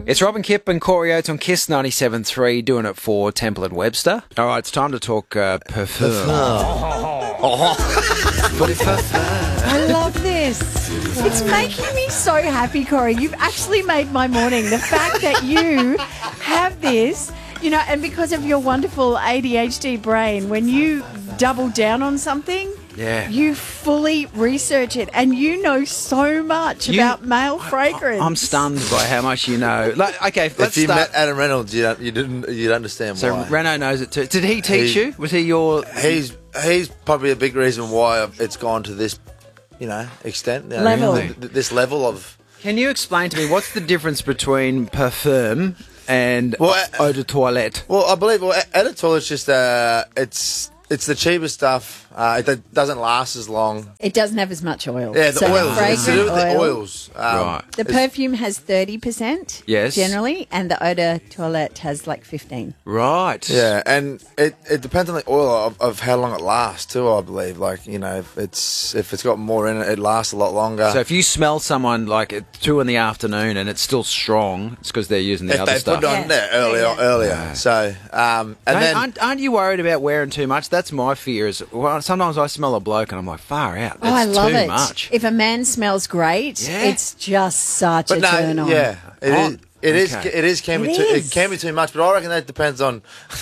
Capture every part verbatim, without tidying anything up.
It's Robin Kipp and Corey Oates on Kiss ninety-seven three, doing it for Temple and Webster. All right, it's time to talk uh, parfum. I love this. It's making me so happy, Corey. You've actually made my morning. The fact that you have this, you know, and because of your wonderful A D H D brain, when you double down on something, Yeah. you fully research it, and you know so much You- about male fragrance. I'm stunned by how much you know. Like, okay, let's If you start. met Adam Reynolds, you don't, you didn't, you'd understand So why. Renault knows it too. Did he teach He- you? Was he your? He's he's probably a big reason why it's gone to this, you know, extent. You know, Level. th- th- This level of. Can you explain to me what's the difference between parfum and Well, eau de toilette? Well, I believe well, Editorial is just uh, it's it's the cheapest stuff. Uh, it do- doesn't last as long. It doesn't have as much oil. Yeah, the so oils. It's to do with fragrant the oil. oils. Um, Right. The it's- perfume has thirty percent Yes. generally, and the eau de toilette has like fifteen. Right. Yeah, and it, it depends on the oil of, of how long it lasts too. I believe, like you know, if it's if it's got more in it, it lasts a lot longer. So if you smell someone like at two in the afternoon and it's still strong, it's because they're using the if other they stuff. put it on Yeah. there earlier, Yeah, yeah. earlier. So um, and Don't- then aren't, aren't you worried about wearing too much? That's my fear. Is well, sometimes I smell a bloke and I'm like, far out. That's Oh, I love too it. much. If a man smells great, Yeah. it's just such but a no, turn on. yeah, it Oh, is. It is. okay. It is. Can be. It Too, is. it can be too much, but I reckon that depends on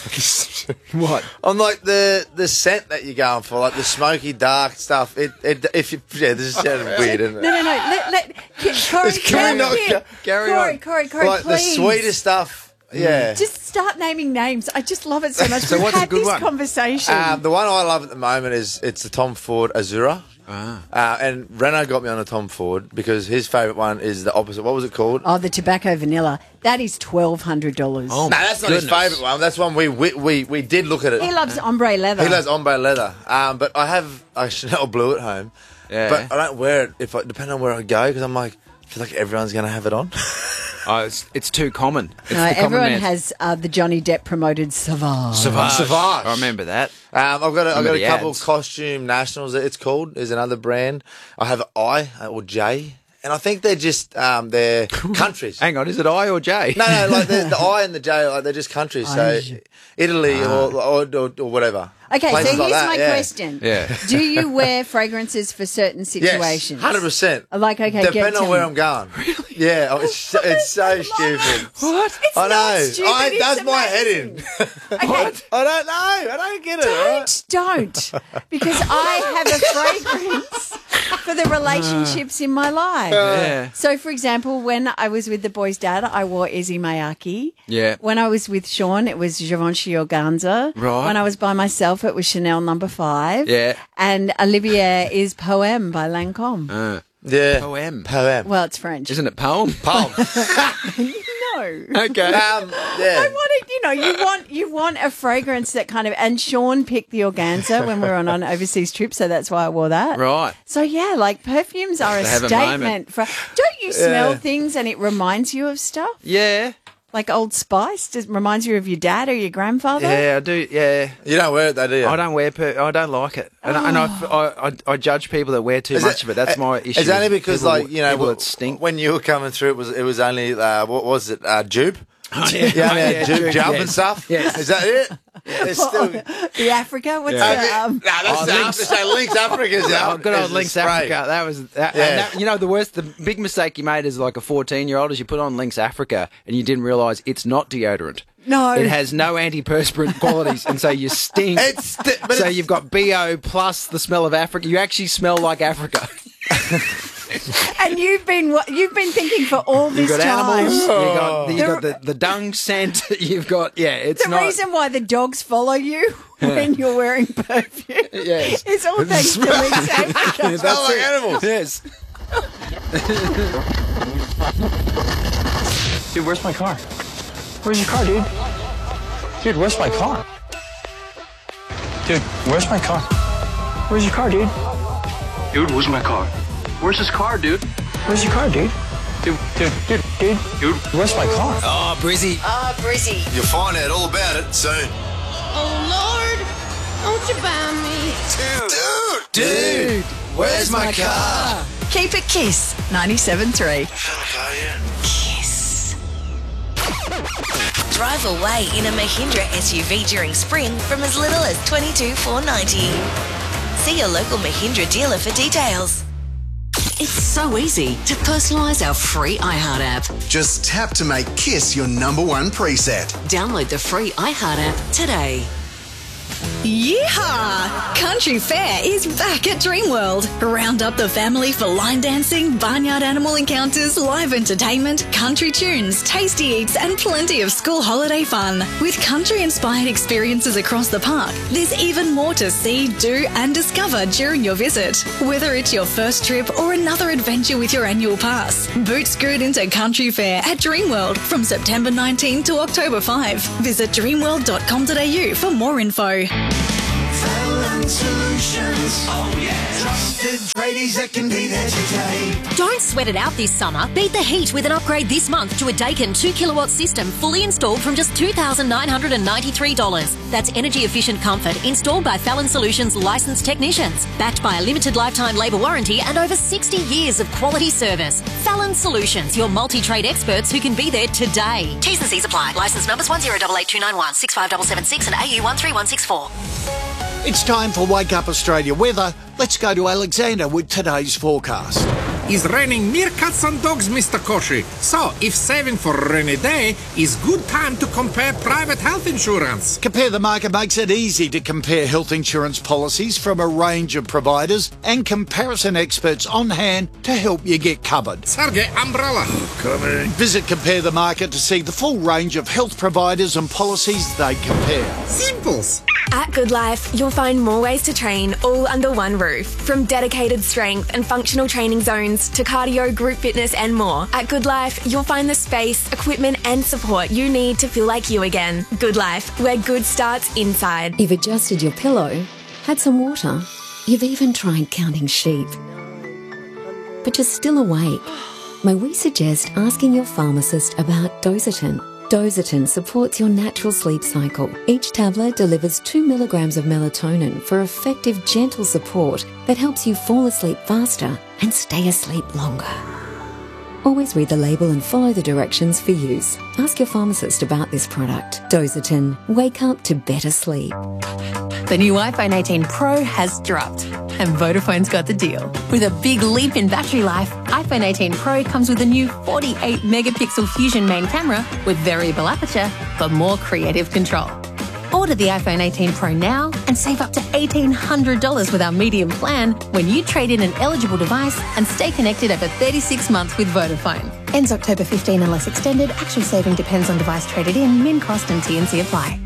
What? on like the the scent that you're going for, like the smoky dark stuff. It. it if you. Yeah, this is sounding weird, isn't it? No, no, no. Let, let, Corey, Can we Corey, not Corey, go- carry Corey, on? Corey, Corey, like the please. sweetest stuff. Yeah. Just start naming names. I just love it so much. So We've what's a had good this one? conversation. Um, the one I love at the moment is it's the Tom Ford Azura. Ah. Uh, and Renault got me on a Tom Ford because his favourite one is the opposite. What was it called? oh, the tobacco vanilla. That is twelve hundred dollars. Oh, no, that's not his goodness. favourite one. That's one we we, we we did look at it. He loves ombre leather. He loves ombre leather. Um, but I have a Chanel blue at home. Yeah. But I don't wear it if I, depending on where I go because I'm like, I feel like everyone's going to have it on. Oh, it's, it's too common. It's No, the common everyone man's- has uh, the Johnny Depp promoted Savage. Savage. Savage. I remember that. Um, I've got a, I've Remember got a the couple ads. costume nationals. It's called is another brand. I have I uh, or J, and I think they're just um, they're countries. Hang on, is it I or J? No, no, like the, the I and the J, like they're just countries. So Aye. Italy or, or, or or whatever. Okay, Places so here's like that, my yeah. question. Yeah. Do you wear fragrances for certain Yes, situations? hundred percent. Like, okay, get depending to on where me. I'm going. Really? Yeah, oh, it's so, it's so stupid. What? It's I know. not stupid, I, it's that's my head amazing. in. Okay, I don't know. I don't get it. right? don't, don't. Because I have a fragrance for the relationships in my life. Yeah. So, for example, when I was with the boy's dad, I wore Izzy Mayaki. Yeah. When I was with Sean, it was Givenchy Organza. Right. When I was by myself, it was Chanel Number Five. Yeah. And Olivier is Poème by Lancôme. Uh, Yeah. Poem. Poem. Well, it's French. Isn't it poem? Poem. No. Okay. um, yeah. I wanted, you know, you want you want a fragrance that kind of, and Sean picked the organza when we were on an overseas trip, so that's why I wore that. Right. So yeah, like perfumes are a They have a statement moment. for. Don't you smell Yeah. things and it reminds you of stuff? Yeah. Like Old Spice, just reminds you of your dad or your grandfather. Yeah, I do. Yeah. You don't wear it though, do you? I don't wear. Per- I don't like it, and, I, and I, I, I, I judge people that wear too Is much it- of it. That's my issue. It's only with because, people- like, you know, people w- that stink. when you were coming through, it was it was only uh, what was it, uh, Jube? Oh, yeah. Yeah, Oh, yeah, yeah, Jube, Jube, Jub yes. and stuff. Yes. Is that it? It's still. The Africa, what's Yeah. the um? No, that's Oh, the Lynx. after show. Lynx Africa's Oh, good is old the Lynx spray. Africa. That was that, Yeah. and that, you know, the worst, the big mistake you made as like a fourteen-year-old is you put on Lynx Africa and you didn't realise it's not deodorant. No. It has no antiperspirant qualities, and so you stink. It's st- but so it's- you've got B O plus the smell of Africa. You actually smell like Africa. And you've been wa- you've been thinking for all this You've got time. animals. You've got, you've The- got the, the dung scent. You've got, yeah, it's The not. reason why the dogs follow you when you're wearing perfume Yes. is all thanks to Lynx Africa. Smell like animals. Yes. Dude, where's my car? Where's your car, dude? Dude, where's my car? Dude, where's my car? Where's your car, dude? Dude, where's my car? Where's his car, dude? Where's your car, dude? Dude, dude, dude, dude, Dude. where's my car? Oh, Brizzy. Oh, Brizzy. You'll find out all about it soon. Oh Lord, don't you buy me? Dude, Dude, where's my car? Keep it Kiss ninety-seven point three. Feel like I am. Kiss. Drive away in a Mahindra S U V during spring from as little as twenty-two thousand four hundred ninety dollars. See your local Mahindra dealer for details. It's so easy to personalise our free iHeart app. Just tap to make Kiss your number one preset. Download the free iHeart app today. Yeehaw! Country Fair is back at Dreamworld. Round up the family for line dancing, barnyard animal encounters, live entertainment, country tunes, tasty eats and plenty of school holiday fun. With country-inspired experiences across the park, there's even more to see, do and discover during your visit. Whether it's your first trip or another adventure with your annual pass, boot scoot into Country Fair at Dreamworld from September nineteenth to October fifth. Visit dreamworld dot com dot a u for more info. Fallon Solutions. Oh yeah. Trusted tradies that can be there today. Don't sweat it out this summer. Beat the heat with an upgrade this month to a Daikin two kilowatt system fully installed from just two thousand nine hundred ninety-three dollars. That's energy efficient comfort installed by Fallon Solutions licensed technicians, backed by a limited lifetime labour warranty and over sixty years of quality service. Fallon Solutions, your multi-trade experts who can be there today. T's and C's apply. Licence numbers one zero eight eight two nine one, six five seven seven six and A U one three one six four. It's time for Wake Up Australia weather. Let's go to Alexander with today's forecast. It's raining meerkats and dogs, Mister Koshi. So, if saving for a rainy day is good time to compare private health insurance. Compare the Market makes it easy to compare health insurance policies from a range of providers and comparison experts on hand to help you get covered. Sergey, umbrella. Coming. Visit Compare the Market to see the full range of health providers and policies they compare. Simples. At Good Life, you'll find more ways to train all under one roof. From dedicated strength and functional training zones to cardio, group fitness and more. At Good Life, you'll find the space, equipment and support you need to feel like you again. Good Life, where good starts inside. You've adjusted your pillow, had some water, you've even tried counting sheep. But you're still awake. May we suggest asking your pharmacist about Dositin? Dositin supports your natural sleep cycle. Each tablet delivers two milligrams of melatonin for effective, gentle support that helps you fall asleep faster and stay asleep longer. Always read the label and follow the directions for use. Ask your pharmacist about this product. Dositin. Wake up to better sleep. The new iPhone eighteen Pro has dropped, and Vodafone's got the deal. With a big leap in battery life, iPhone eighteen Pro comes with a new forty-eight megapixel Fusion main camera with variable aperture for more creative control. Order the iPhone eighteen Pro now and save up to eighteen hundred dollars with our medium plan when you trade in an eligible device and stay connected over thirty-six months with Vodafone. Ends October fifteenth unless extended. Actual saving depends on device traded in. Min cost and T and C apply.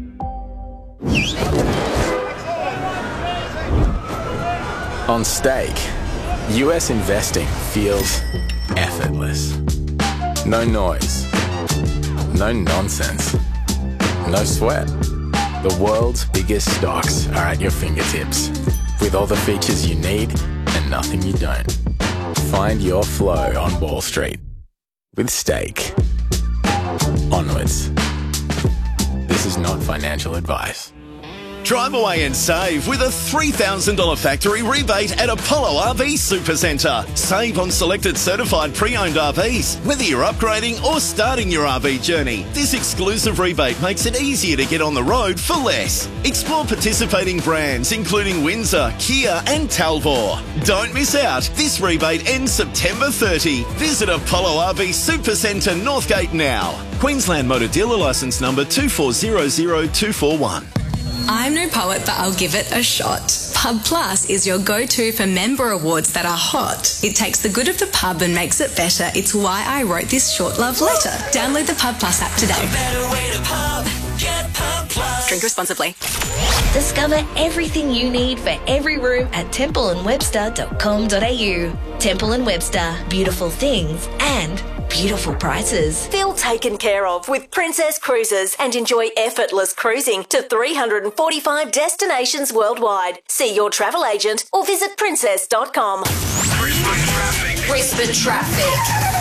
On Stake, U S investing feels effortless. No noise, no nonsense, no sweat. The world's biggest stocks are at your fingertips, with all the features you need and nothing you don't. Find your flow on Wall Street with Stake. Onwards. This is not financial advice. Drive away and save with a three thousand dollars factory rebate at Apollo R V Supercentre. Save on selected certified pre-owned R Vs, whether you're upgrading or starting your R V journey. This exclusive rebate makes it easier to get on the road for less. Explore participating brands including Windsor, Kia and Talbot. Don't miss out. This rebate ends September thirtieth. Visit Apollo R V Supercentre Northgate now. Queensland Motor Dealer Licence number two four zero zero two four one. I'm no poet, but I'll give it a shot. Pub Plus is your go-to for member awards that are hot. It takes the good of the pub and makes it better. It's why I wrote this short love letter. Download the Pub Plus app today. A better way to pub. Get Pub Plus. Drink responsibly. Discover everything you need for every room at temple and webster dot com dot a u. Temple and Webster. Beautiful things and beautiful prices. Feel taken care of with Princess Cruises and enjoy effortless cruising to three hundred forty-five destinations worldwide. See your travel agent or visit princess dot com. Brisbane traffic. Brisbane traffic.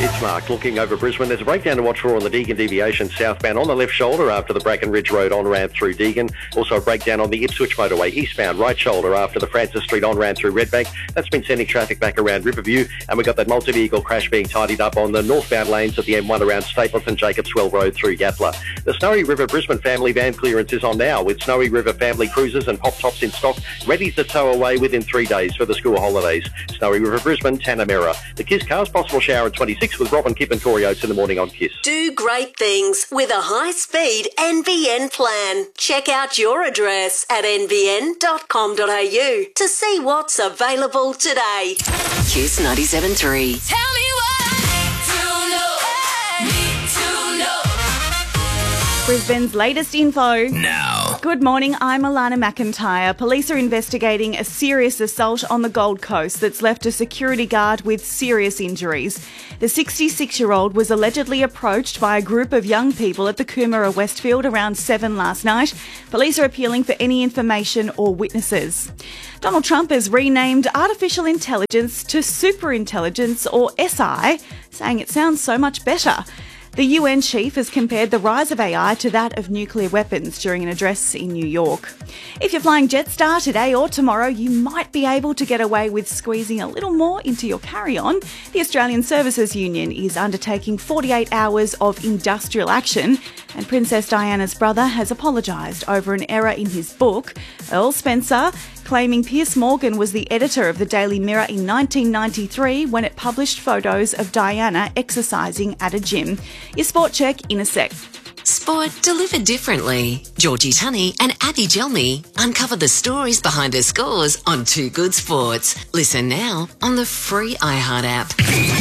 It's Mark looking over Brisbane. There's a breakdown to watch for on the Deagon deviation southbound on the left shoulder after the Bracken Ridge Road on-ramp through Deagon. Also a breakdown on the Ipswich motorway eastbound right shoulder after the Francis Street on-ramp through Redbank. That's been sending traffic back around Riverview. And we've got that multi-vehicle crash being tidied up on the northbound lanes of the M one around Stapleton Jacobswell Road through Yatla. The Snowy River Brisbane family van clearance is on now with Snowy River family cruisers and pop tops in stock, ready to tow away within three days for the school holidays. Snowy River Brisbane, Tanamera. The Kiss Cars, possible shower at twenty-six with Robin, Kip and Corey Oates in the morning on Kiss. Do great things with a high-speed N B N plan. Check out your address at n b n dot com dot a u to see what's available today. Kiss ninety-seven point three. Tell me what to know. Need to know. Brisbane's latest info. Now. Good morning, I'm Alana McIntyre. Police are investigating a serious assault on the Gold Coast that's left a security guard with serious injuries. The sixty-six-year-old was allegedly approached by a group of young people at the Coomera Westfield around seven last night. Police are appealing for any information or witnesses. Donald Trump has renamed artificial intelligence to superintelligence, or S I, saying it sounds so much better. The U N chief has compared the rise of A I to that of nuclear weapons during an address in New York. If you're flying Jetstar today or tomorrow, you might be able to get away with squeezing a little more into your carry-on. The Australian Services Union is undertaking forty-eight hours of industrial action, and Princess Diana's brother has apologised over an error in his book. Earl Spencer claiming Piers Morgan was the editor of the Daily Mirror in nineteen ninety-three when it published photos of Diana exercising at a gym. Your sport check in a sec. Sport delivered differently. Georgie Tunney and Abby Gelmy uncover the stories behind the scores on Two Good Sports. Listen now on the free iHeart app.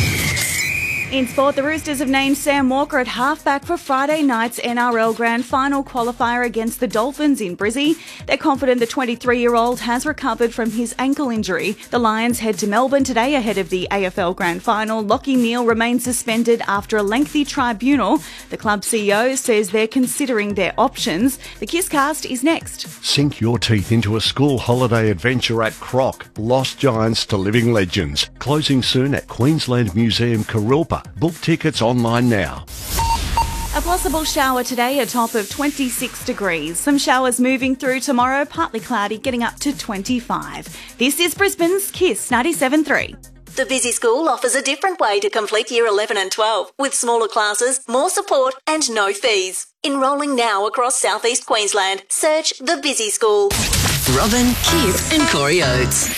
In sport, the Roosters have named Sam Walker at halfback for Friday night's N R L Grand Final qualifier against the Dolphins in Brizzy. They're confident the twenty-three-year-old has recovered from his ankle injury. The Lions head to Melbourne today ahead of the A F L Grand Final. Lachie Neale remains suspended after a lengthy tribunal. The club C E O says they're considering their options. The Kisscast is next. Sink your teeth into a school holiday adventure at Croc, Lost Giants to Living Legends. Closing soon at Queensland Museum Kurilpa. Book tickets online now. A possible shower today, a top of twenty-six degrees. Some showers moving through tomorrow, partly cloudy, getting up to twenty-five. This is Brisbane's Kiss ninety-seven point three. The Busy School offers a different way to complete Year eleven and twelve, with smaller classes, more support and no fees. Enrolling now across southeast Queensland. Search The Busy School. Robin, Kip and Corey Oates.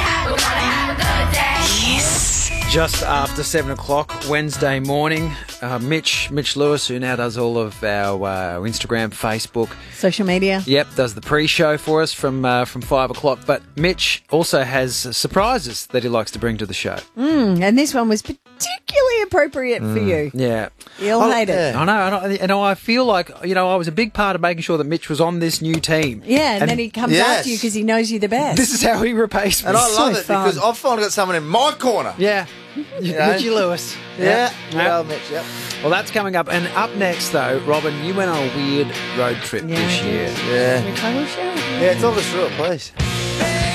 Yes. Just after seven o'clock Wednesday morning, uh, Mitch Mitch Lewis, who now does all of our uh, Instagram, Facebook, social media. Yep, does the pre-show for us from uh, from five o'clock. But Mitch also has surprises that he likes to bring to the show. Mm, and this one was particularly appropriate Mm, for you. Yeah. You'll I, hate it. I know, I know, and I feel like, you know, I was a big part of making sure that Mitch was on this new team. Yeah, and, and then he comes Yes. after you because he knows you the best. This is how he repays me. And I So love it fun. because I've finally got someone in my corner. Yeah. You know? Mitchy Lewis. Yeah. Yeah. Well, Mitch, yep. Well, that's coming up. And up next, though, Robin, you went on a weird road trip Yeah, this I did. year. Yeah. Can we try your show? Yeah, talk us through it, please.